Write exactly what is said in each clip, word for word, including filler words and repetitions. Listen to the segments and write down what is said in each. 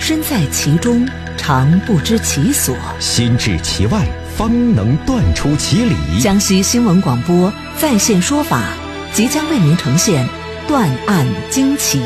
身在其中，常不知其所； 心至其外，方能断出其理。 江西新闻广播在线说法即将为您呈现断案惊奇。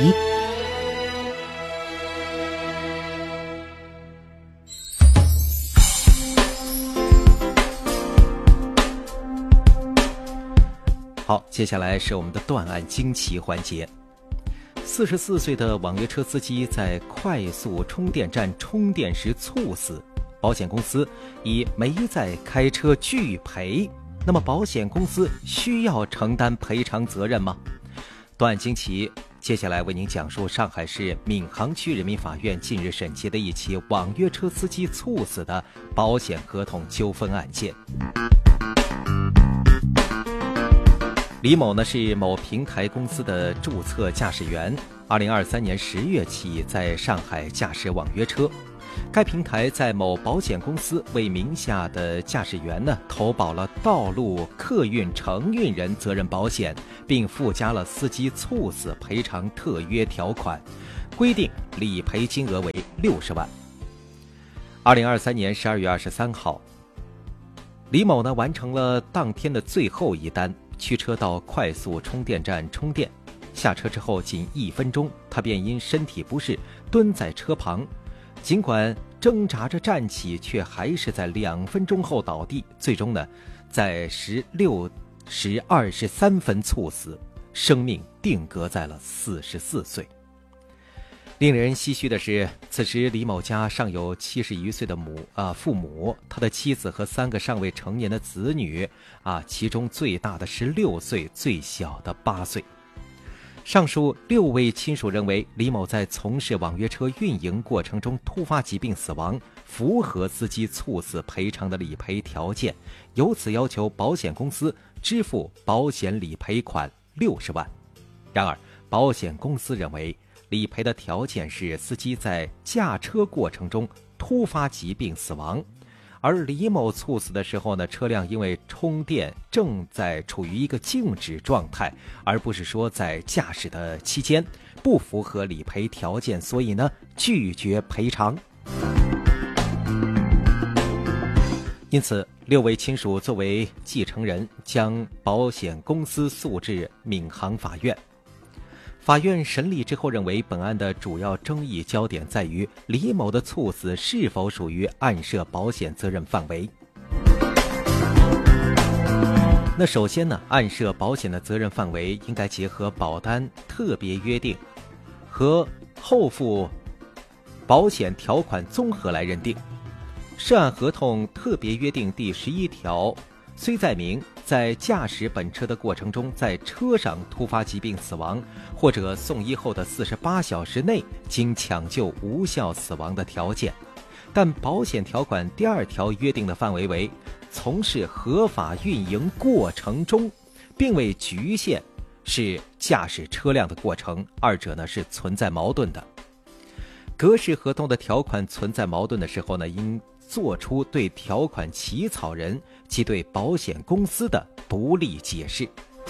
好，接下来是我们的断案惊奇环节。四十四岁的网约车司机在快速充电站充电时猝死，保险公司以没在开车拒赔，那么保险公司需要承担赔偿责任吗？断案惊奇，接下来为您讲述上海市闵行区人民法院近日审结的一起网约车司机猝死的保险合同纠纷案件。李某呢是某平台公司的注册驾驶员，二零二三年十月起在上海驾驶网约车。该平台在某保险公司为名下的驾驶员呢投保了道路客运承运人责任保险，并附加了司机猝死赔偿特约条款，规定理赔金额为六十万。二零二三年十二月二十三号，李某呢完成了当天的最后一单，驱车到快速充电站充电，下车之后仅一分钟，他便因身体不适蹲在车旁，尽管挣扎着站起，却还是在两分钟后倒地，最终呢，在十六时二十三分猝死，生命定格在了四十四岁。令人唏嘘的是，此时李某家尚有七十余岁的母啊、呃、父母，他的妻子和三个尚未成年的子女啊，其中最大的十六岁，最小的八岁。上述六位亲属认为，李某在从事网约车运营过程中突发疾病死亡，符合司机猝死赔偿的理赔条件，由此要求保险公司支付保险理赔款六十万。然而，保险公司认为，理赔的条件是司机在驾车过程中突发疾病死亡，而李某猝死的时候呢，车辆因为充电正在处于一个静止状态，而不是说在驾驶的期间，不符合理赔条件，所以呢拒绝赔偿。因此，六位亲属作为继承人，将保险公司诉至闵行法院。法院审理之后认为，本案的主要争议焦点在于李某的猝死是否属于案涉保险责任范围。那首先呢，案涉保险的责任范围应该结合保单特别约定和后付保险条款综合来认定。涉案合同特别约定第十一条虽载明在驾驶本车的过程中，在车上突发疾病死亡，或者送医后的四十八小时内经抢救无效死亡的条件，但保险条款第二条约定的范围为从事合法运营过程中，并未局限是驾驶车辆的过程，二者呢是存在矛盾的。格式合同的条款存在矛盾的时候呢，应作出对条款起草人及对保险公司的不利解释。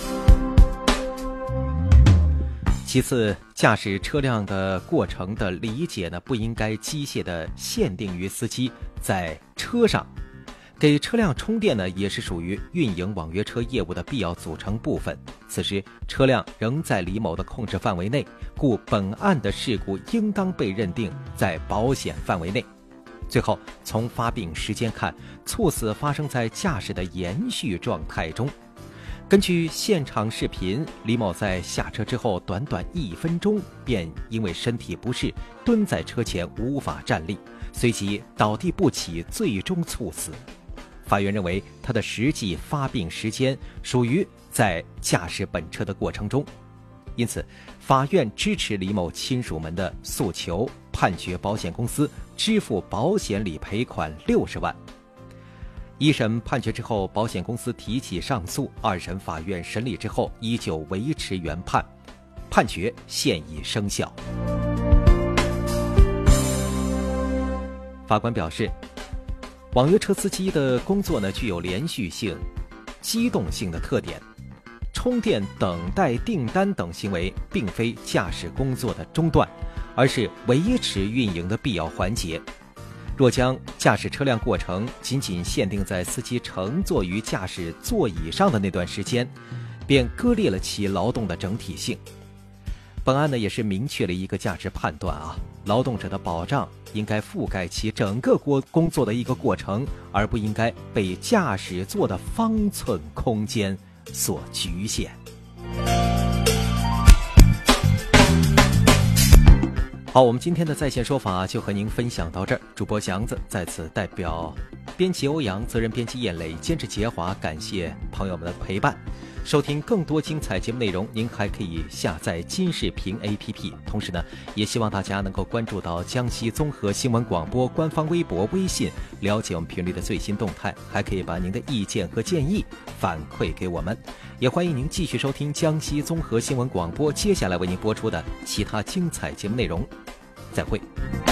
其次，驾驶车辆的过程的理解呢，不应该机械地限定于司机在车上。给车辆充电呢，也是属于运营网约车业务的必要组成部分。此时，车辆仍在李某的控制范围内，故本案的事故应当被认定在保险范围内。最后，从发病时间看，猝死发生在驾驶的延续状态中。根据现场视频，李某在下车之后短短一分钟便因为身体不适蹲在车前无法站立，随即倒地不起，最终猝死。法院认为他的实际发病时间属于在驾驶本车的过程中，因此法院支持李某亲属们的诉求，判决保险公司支付保险理赔款六十万。一审判决之后，保险公司提起上诉，二审法院审理之后依旧维持原判，判决现已生效。法官表示，网约车司机的工作呢具有连续性、机动性的特点，充电、等待订单等行为并非驾驶工作的中断， 而是维持运营的必要环节。若将驾驶车辆过程仅仅限定在司机乘坐于驾驶座椅上的那段时间，便割裂了其劳动的整体性。本案呢也是明确了一个价值判断啊，劳动者的保障应该覆盖其整个工作的一个过程，而不应该被驾驶座的方寸空间所局限。好，我们今天的在线说法就和您分享到这儿。主播祥子在此代表编辑欧阳、责任编辑叶磊、监制杰华，感谢朋友们的陪伴。收听更多精彩节目内容，您还可以下载今视频 A P P。同时呢，也希望大家能够关注到江西综合新闻广播官方微博、微信，了解我们频率的最新动态。还可以把您的意见和建议反馈给我们。也欢迎您继续收听江西综合新闻广播接下来为您播出的其他精彩节目内容。再会。